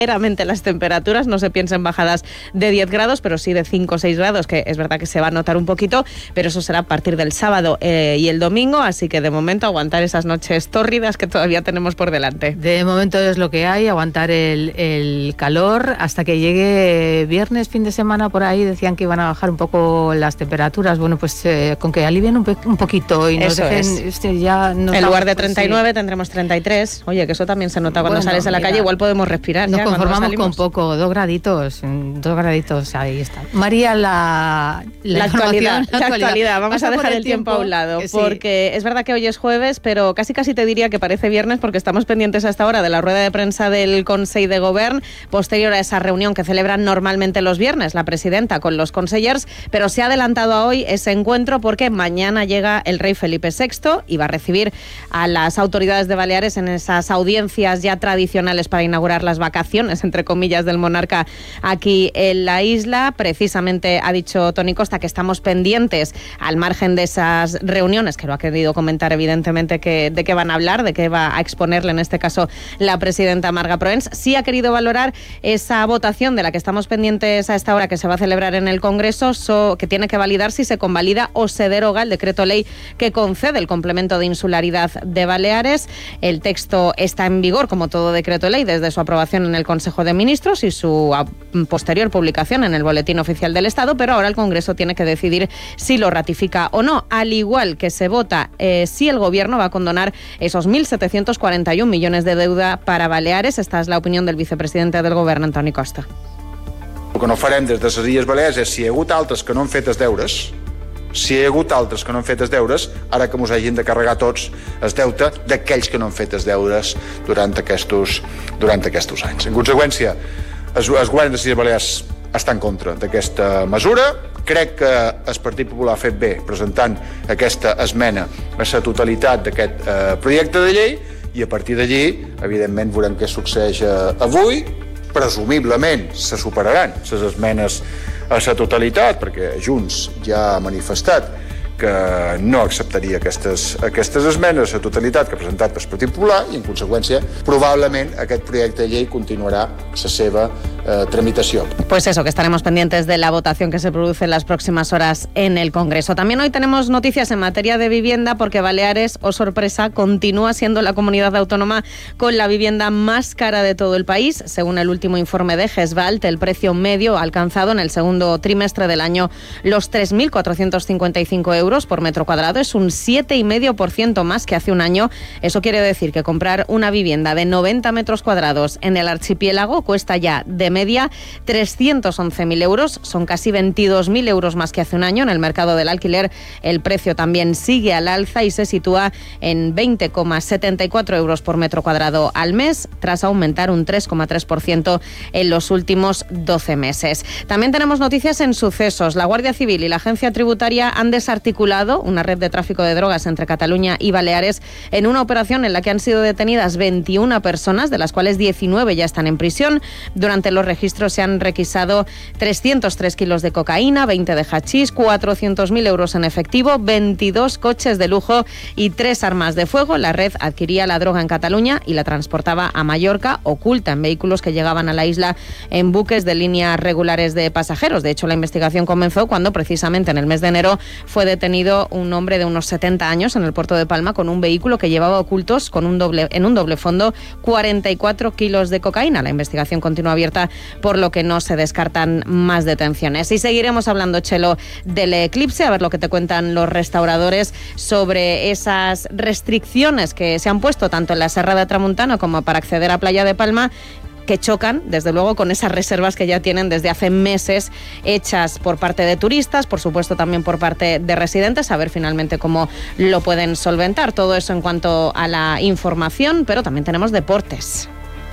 ligeramente las temperaturas, no se piensa en bajadas de 10 grados, pero sí de 5 o 6 grados, que es verdad que se va a notar un poquito, pero eso será a partir del sábado y el domingo, así que de momento aguantar esas noches tórridas que todavía tenemos por delante. De momento es lo que hay, aguantar el calor hasta que llegue viernes, fin de semana, por ahí decían que iban a bajar un poco las temperaturas. Bueno, pues con que alivien un poquito y nos eso dejen ya... En lugar de 39 tendremos 33. Oye, que eso también se nota cuando sales a la calle, igual podemos respirar. Nos conformamos con poco, 2 graditos, ahí está. María, la actualidad. Vamos a dejar el tiempo a un lado, porque es verdad que hoy es jueves, pero casi te diría que parece viernes, porque estamos pendientes hasta ahora de la rueda de prensa del Consell de Govern, posterior a esa reunión que celebran normalmente los viernes la presidenta con los consellers, pero se ha adelantado a hoy ese encuentro porque mañana llega el rey Felipe VI y va a recibir a las autoridades de Baleares en esas audiencias ya tradicionales para inaugurar las vacaciones, entre comillas, del monarca aquí en la isla. Precisamente ha dicho Toni Costa que estamos pendientes al margen de esas reuniones, que lo ha querido comentar evidentemente de qué van a hablar, de qué va a exponerle en este caso la presidenta Marga Proens. Sí ha querido valorar esa votación de la que estamos pendientes a esta hora, que se va a celebrar en el Congreso, que tiene que validar si se convalida o se deroga el decreto ley que concede el complemento de insularidad de Baleares. El texto está en vigor, como todo decreto ley, desde su aprobación en el Consejo de Ministros y su posterior publicación en el Boletín Oficial del Estado, pero ahora el Congreso tiene que decidir si lo ratifica o no, al igual que se vota si el Gobierno va a condonar esos 1.741 millones de deuda para Baleares. Esta es la opinión del vicepresidente del Govern, Toni Costa. El que no farem des de les Illes Balears és, si hi ha hagut altres que no han fet els deures, ara que mos hagin de carregar tots el deute d'aquells que no han fet els deures durant aquests anys. En conseqüència, el govern de les Illes Balears està en contra d'aquesta mesura. Crec que el Partit Popular ha fet bé presentant aquesta esmena a la totalitat d'aquest projecte de llei, i a partir d'allí, evidentment, veurem què succeeix avui. Presumiblement se superaran les esmenes a la totalitat, perquè Junts ja ha manifestat que no acceptaria aquestes esmenes a la totalitat que ha presentat el Partit Popular, i en conseqüència probablement aquest projecte de llei continuarà la seva tramitación. Pues eso, que estaremos pendientes de la votación que se produce en las próximas horas en el Congreso. También hoy tenemos noticias en materia de vivienda, porque Baleares, oh sorpresa, continúa siendo la comunidad autónoma con la vivienda más cara de todo el país. Según el último informe de GESVALT, el precio medio ha alcanzado en el segundo trimestre del año los 3.455 euros por metro cuadrado. Es un 7,5% más que hace un año. Eso quiere decir que comprar una vivienda de 90 metros cuadrados en el archipiélago cuesta ya de media 311.000 euros, son casi 22.000 euros más que hace un año. En el mercado del alquiler el precio también sigue al alza y se sitúa en 20,74 euros por metro cuadrado al mes, tras aumentar un 3,3% en los últimos 12 meses. También tenemos noticias en sucesos. La Guardia Civil y la Agencia Tributaria han desarticulado una red de tráfico de drogas entre Cataluña y Baleares en una operación en la que han sido detenidas 21 personas, de las cuales 19 ya están en prisión. Durante los registros se han requisado 303 kilos de cocaína, 20 de hachís, 400.000 euros en efectivo, 22 coches de lujo y 3 armas de fuego. La red adquiría la droga en Cataluña y la transportaba a Mallorca, oculta en vehículos que llegaban a la isla en buques de líneas regulares de pasajeros. De hecho, la investigación comenzó cuando precisamente en el mes de enero fue detenido un hombre de unos 70 años en el puerto de Palma con un vehículo que llevaba ocultos en un doble fondo 44 kilos de cocaína. La investigación continúa abierta, por lo que no se descartan más detenciones. Y seguiremos hablando, Chelo, del eclipse, a ver lo que te cuentan los restauradores sobre esas restricciones que se han puesto tanto en la Serra de Tramuntana como para acceder a Playa de Palma, que chocan, desde luego, con esas reservas que ya tienen desde hace meses hechas por parte de turistas, por supuesto también por parte de residentes, a ver finalmente cómo lo pueden solventar. Todo eso en cuanto a la información, pero también tenemos deportes.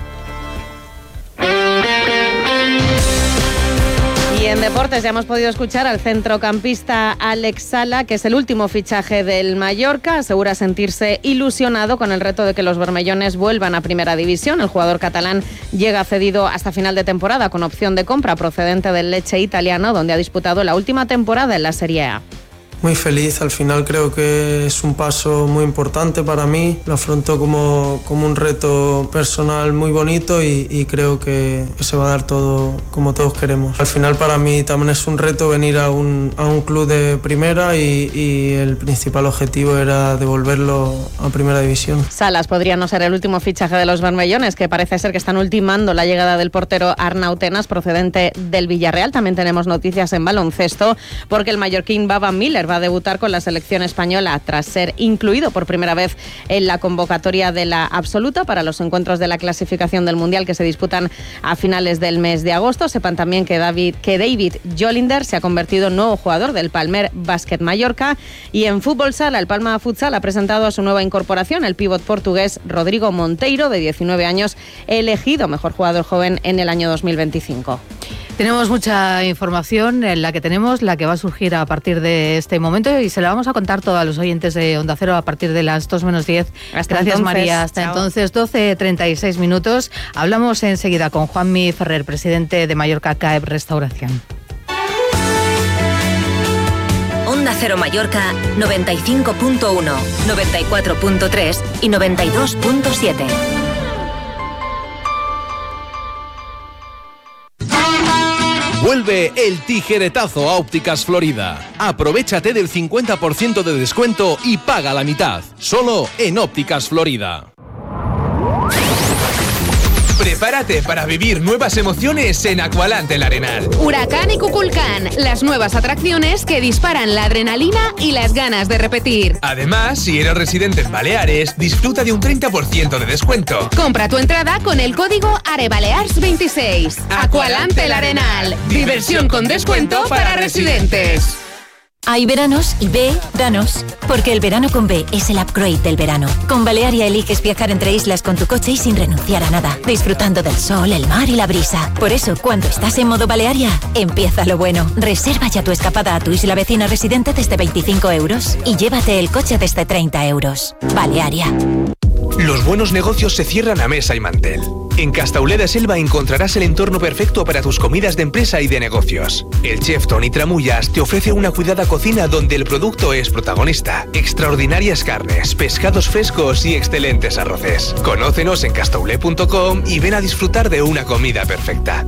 Y en deportes ya hemos podido escuchar al centrocampista Alex Sala, que es el último fichaje del Mallorca. Asegura sentirse ilusionado con el reto de que los bermellones vuelvan a Primera División. El jugador catalán llega cedido hasta final de temporada con opción de compra procedente del Lecce italiano, donde ha disputado la última temporada en la Serie A. muy feliz. Al final creo que es un paso muy importante para mí. Lo afronto como un reto personal muy bonito y creo que se va a dar todo como todos queremos. Al final para mí también es un reto venir a un club de primera y el principal objetivo era devolverlo a primera división. Salas podría no ser el último fichaje de los bermellones, que parece ser que están ultimando la llegada del portero Arnau Tenas, procedente del Villarreal. También tenemos noticias en baloncesto, porque el mallorquín Baba Miller va a debutar con la selección española tras ser incluido por primera vez en la convocatoria de la absoluta para los encuentros de la clasificación del Mundial que se disputan a finales del mes de agosto. Sepan también que David Jolinder se ha convertido en nuevo jugador del Palmer Básquet Mallorca. Y en fútbol sala, el Palma Futsal ha presentado a su nueva incorporación, el pívot portugués Rodrigo Monteiro, de 19 años, elegido mejor jugador joven en el año 2025. Tenemos mucha información, la que va a surgir a partir de este momento, y se la vamos a contar todos a los oyentes de Onda Cero a partir de las 2 menos 10. Gracias, entonces, María. Hasta chao. Entonces, 12:36 minutos. Hablamos enseguida con Juanmi Ferrer, presidente de Mallorca CAEP Restauración. Onda Cero Mallorca 95.1, 94.3 y 92.7. Vuelve el tijeretazo a Ópticas Florida. Aprovéchate del 50% de descuento y paga la mitad. Solo en Ópticas Florida. Prepárate para vivir nuevas emociones en Aqualand El Arenal. Huracán y Kukulkan, las nuevas atracciones que disparan la adrenalina y las ganas de repetir. Además, si eres residente en Baleares, disfruta de un 30% de descuento. Compra tu entrada con el código AREBALEARS26. Aqualand El Arenal, diversión con descuento para residentes. Hay veranos y veranos, porque el verano con B es el upgrade del verano. Con Balearia eliges viajar entre islas con tu coche y sin renunciar a nada, disfrutando del sol, el mar y la brisa. Por eso, cuando estás en modo Balearia, empieza lo bueno. Reserva ya tu escapada a tu isla vecina residente desde 25 euros y llévate el coche desde 30 euros. Balearia. Los buenos negocios se cierran a mesa y mantel. En Castauleda Selva encontrarás el entorno perfecto para tus comidas de empresa y de negocios. El chef Toni Tramullas te ofrece una cuidada cocina donde el producto es protagonista. Extraordinarias carnes, pescados frescos y excelentes arroces. Conócenos en castaule.com y ven a disfrutar de una comida perfecta.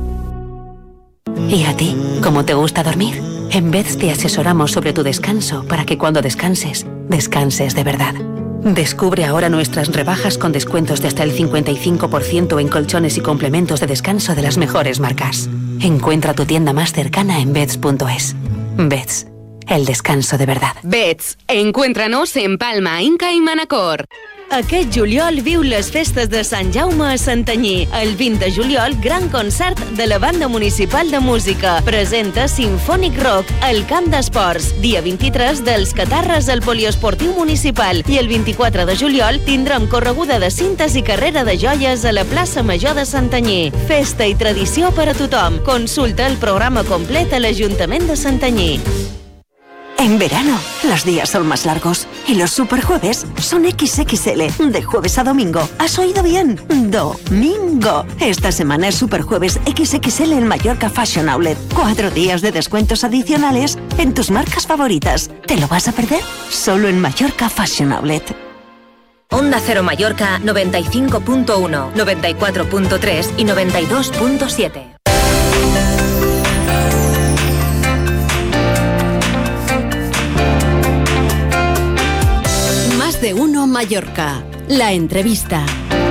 ¿Y a ti? ¿Cómo te gusta dormir? En Beds te asesoramos sobre tu descanso para que cuando descanses, descanses de verdad. Descubre ahora nuestras rebajas con descuentos de hasta el 55% en colchones y complementos de descanso de las mejores marcas. Encuentra tu tienda más cercana en Beds.es. Beds, el descanso de verdad. Beds, encuéntranos en Palma, Inca i Manacor. Aquest juliol viu les festes de Sant Jaume a Santanyí. El 20 de juliol, gran concert de la Banda Municipal de Música. Presenta Sinfònic Rock al Camp d'Esports. Dia 23 dels Catarres al Poliesportiu Municipal. I el 24 de juliol tindrem correguda de cintes i carrera de joies a la plaça Major de Santanyí. Festa i tradició per a tothom. Consulta el programa complet a l'Ajuntament de Santanyí. En verano, los días son más largos y los superjueves son XXL, de jueves a domingo. ¿Has oído bien? ¡Domingo! Esta semana es Superjueves XXL en Mallorca Fashion Outlet. 4 días de descuentos adicionales en tus marcas favoritas. ¿Te lo vas a perder? Solo en Mallorca Fashion Outlet. Onda Cero Mallorca 95.1, 94.3 y 92.7. De Uno Mallorca, la entrevista.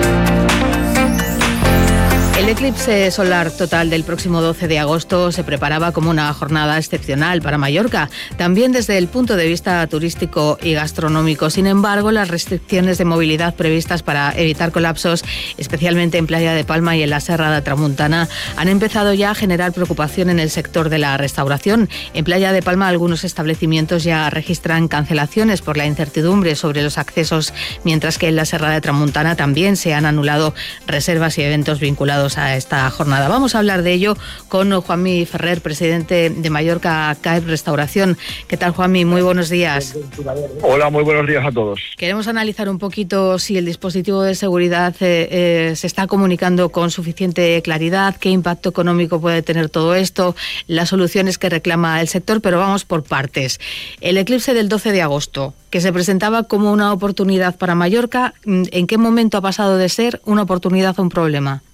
El eclipse solar total del próximo 12 de agosto se preparaba como una jornada excepcional para Mallorca, también desde el punto de vista turístico y gastronómico. Sin embargo, las restricciones de movilidad previstas para evitar colapsos, especialmente en Playa de Palma y en la Serra de Tramuntana, han empezado ya a generar preocupación en el sector de la restauración. En Playa de Palma, algunos establecimientos ya registran cancelaciones por la incertidumbre sobre los accesos, mientras que en la Serra de Tramuntana también se han anulado reservas y eventos vinculados a esta jornada. Vamos a hablar de ello con Juanmi Ferrer, presidente de Mallorca CAEP Restauración. ¿Qué tal, Juanmi? Muy buenos días. Hola, muy buenos días a todos. Queremos analizar un poquito si el dispositivo de seguridad se está comunicando con suficiente claridad, qué impacto económico puede tener todo esto, las soluciones que reclama el sector, pero vamos por partes. El eclipse del 12 de agosto, que se presentaba como una oportunidad para Mallorca, ¿en qué momento ha pasado de ser una oportunidad a un problema?